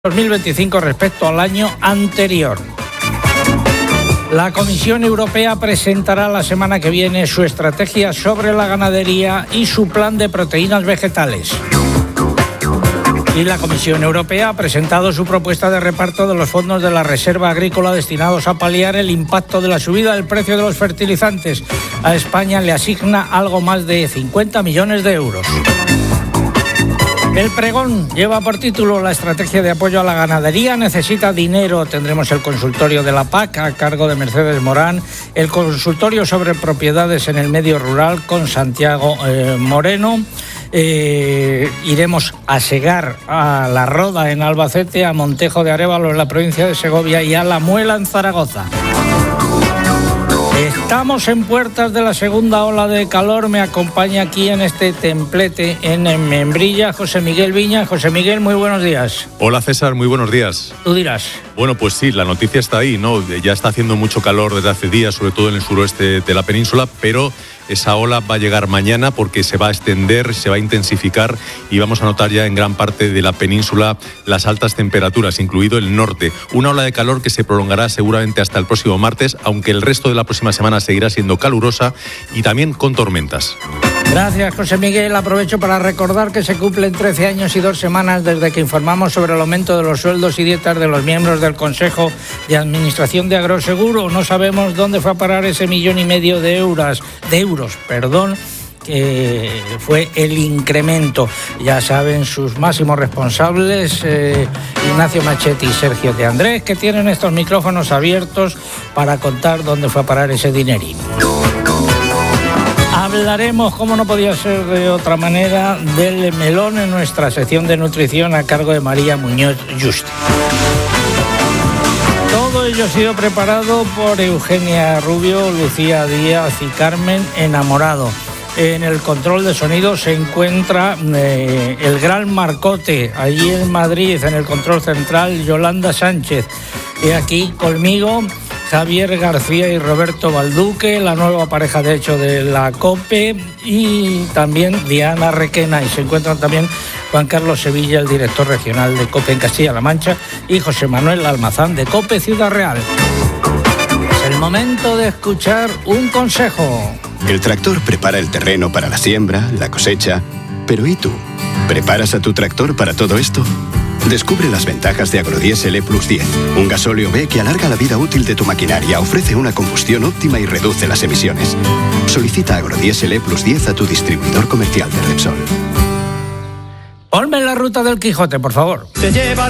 2025 respecto al año anterior. La Comisión Europea presentará la semana que viene su estrategia sobre la ganadería y su plan de proteínas vegetales. Y la Comisión Europea ha presentado su propuesta de reparto de los fondos de la Reserva Agrícola destinados a paliar el impacto de la subida del precio de los fertilizantes. A España le asigna algo más de 50 millones de euros. El pregón lleva por título La estrategia de apoyo a la ganadería necesita dinero. Tendremos el consultorio de la PAC a cargo de Mercedes Morán, el consultorio sobre propiedades en el medio rural con Santiago Moreno. Iremos a Segar, a La Roda en Albacete, a Montejo de Arévalo en la provincia de Segovia y a La Muela en Zaragoza. Estamos en puertas de la segunda ola de calor. Me acompaña aquí en este templete en Membrilla José Miguel Viña. José Miguel, muy buenos días. Hola César, muy buenos días. Tú dirás. Bueno, pues sí, la noticia está ahí, ¿no? Ya está haciendo mucho calor desde hace días, sobre todo en el suroeste de la península, pero esa ola va a llegar mañana porque se va a extender, se va a intensificar y vamos a notar ya en gran parte de la península las altas temperaturas, incluido el norte. Una ola de calor que se prolongará seguramente hasta el próximo martes, aunque el resto de la próxima semana seguirá siendo calurosa y también con tormentas. Gracias, José Miguel. Aprovecho para recordar que se cumplen 13 años y 2 semanas desde que informamos sobre el aumento de los sueldos y dietas de los miembros del Consejo de Administración de Agroseguro. No sabemos dónde fue a parar ese 1,5 millones de euros, que fue el incremento. Ya saben sus máximos responsables, Ignacio Machetti y Sergio de Andrés, que tienen estos micrófonos abiertos para contar dónde fue a parar ese dinerín. Hablaremos, como no podía ser de otra manera, del melón en nuestra sección de nutrición a cargo de María Muñoz Yuste. Todo ello ha sido preparado por Eugenia Rubio, Lucía Díaz y Carmen Enamorado. En el control de sonido se encuentra el gran Marcote, allí en Madrid, en el control central, Yolanda Sánchez. Y aquí conmigo, Javier García y Roberto Balduque, la nueva pareja de hecho de la COPE, y también Diana Requena. Y se encuentran también Juan Carlos Sevilla, el director regional de COPE en Castilla-La Mancha, y José Manuel Almazán de COPE Ciudad Real. Es el momento de escuchar un consejo. El tractor prepara el terreno para la siembra, la cosecha. Pero ¿y tú? ¿Preparas a tu tractor para todo esto? Descubre las ventajas de Agrodiesel E+10, un gasóleo B que alarga la vida útil de tu maquinaria, ofrece una combustión óptima y reduce las emisiones. Solicita Agrodiesel E+10 a tu distribuidor comercial de Repsol. Ponme la ruta del Quijote, por favor. Te lleva